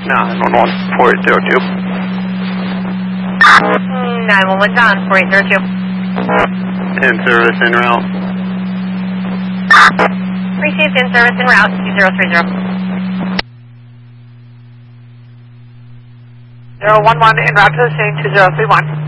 911, 4802. 911 John, 4802. In service en route. Received in service en route, 2030. 011 en route to the scene, 2031.